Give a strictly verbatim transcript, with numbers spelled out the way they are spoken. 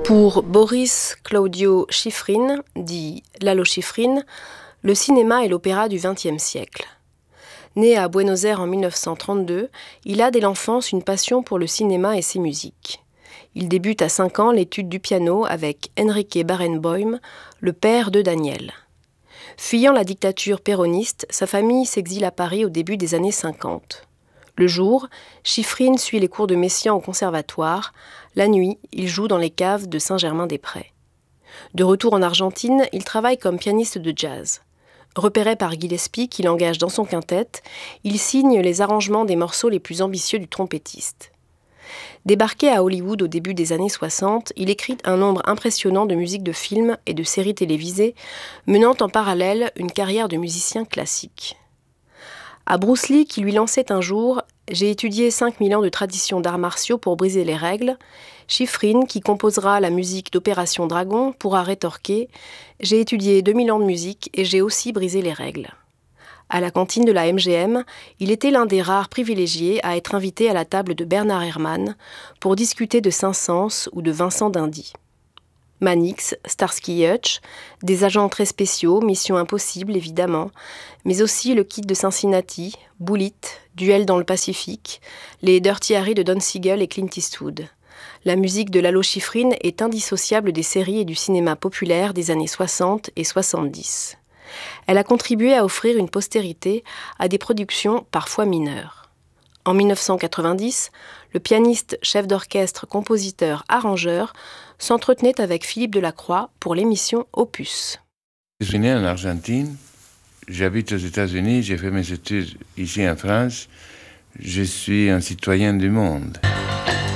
Pour Boris Claudio Schifrin, dit Lalo Schifrin, le cinéma est l'opéra du vingtième siècle. Né à Buenos Aires en mille neuf cent trente-deux, il a dès l'enfance une passion pour le cinéma et ses musiques. Il débute à cinq ans l'étude du piano avec Enrique Barenboim, le père de Daniel. Fuyant la dictature péroniste, sa famille s'exile à Paris au début des années cinquante. Le jour, Schifrin suit les cours de Messiaen au conservatoire. La nuit, il joue dans les caves de Saint-Germain-des-Prés. De retour en Argentine, il travaille comme pianiste de jazz. Repéré par Gillespie, qui l'engage dans son quintet, il signe les arrangements des morceaux les plus ambitieux du trompettiste. Débarqué à Hollywood au début des années soixante, il écrit un nombre impressionnant de musiques de films et de séries télévisées, menant en parallèle une carrière de musicien classique. À Bruce Lee, qui lui lançait un jour « J'ai étudié cinq mille ans de tradition d'arts martiaux pour briser les règles », Schifrin, qui composera la musique d'Opération Dragon, pourra rétorquer « J'ai étudié deux mille ans de musique et j'ai aussi brisé les règles ». À la cantine de la M G M, il était l'un des rares privilégiés à être invité à la table de Bernard Herrmann pour discuter de Saint-Saëns ou de Vincent d'Indy. Mannix, Starsky et Hutch, des agents très spéciaux, Mission Impossible évidemment, mais aussi le Kid de Cincinnati, Bullitt, Duel dans le Pacifique, les Dirty Harry de Don Siegel et Clint Eastwood. La musique de Lalo Schifrin est indissociable des séries et du cinéma populaire des années soixante et soixante-dix. Elle a contribué à offrir une postérité à des productions parfois mineures. En mille neuf cent quatre-vingt-dix, le pianiste, chef d'orchestre, compositeur, arrangeur s'entretenait avec Philippe Delacroix pour l'émission Opus. Je suis né en Argentine, j'habite aux États-Unis, j'ai fait mes études ici en France. Je suis un citoyen du monde.